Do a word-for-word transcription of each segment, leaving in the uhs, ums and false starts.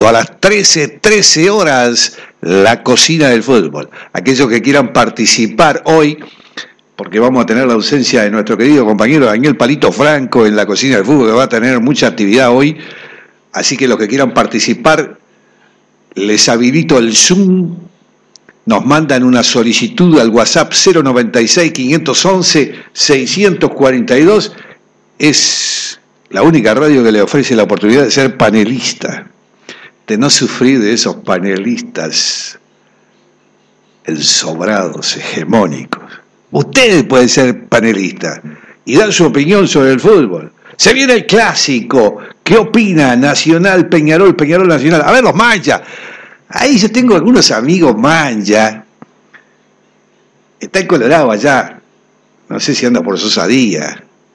a las trece, trece horas, la cocina del fútbol. Aquellos que quieran participar hoy, porque vamos a tener la ausencia de nuestro querido compañero Daniel Palito Franco en la cocina del fútbol, que va a tener mucha actividad hoy, así que los que quieran participar, les habilito el Zoom, nos mandan una solicitud al WhatsApp cero noventa y seis, quinientos once, seiscientos cuarenta y dos, es la única radio que le ofrece la oportunidad de ser panelista, de no sufrir de esos panelistas ensobrados, hegemónicos. Usted puede ser panelista y dar su opinión sobre el fútbol. Se viene el clásico. ¿Qué opina Nacional, Peñarol, Peñarol Nacional? A ver, los mancha. Ahí yo tengo algunos amigos mancha. Está en Colorado allá. No sé si anda por Sosa Díaz.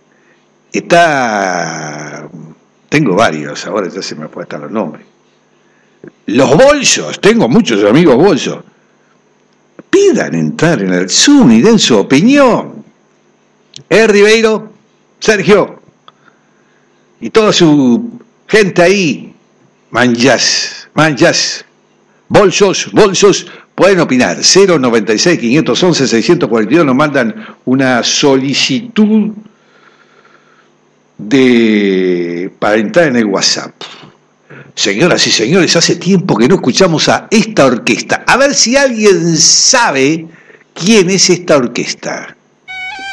Está... Tengo varios, ahora ya se me pueden estar los nombres. Los bolsos, tengo muchos amigos bolsos. Pidan entrar en el Zoom y den su opinión. Eh, Ribeiro, Sergio y toda su gente ahí, manjas, manjas, bolsos, bolsos, pueden opinar. cero noventa y seis, quinientos once, seiscientos cuarenta y dos nos mandan una solicitud de para entrar en el WhatsApp. Señoras y señores, hace tiempo que no escuchamos a esta orquesta. A ver si alguien sabe quién es esta orquesta.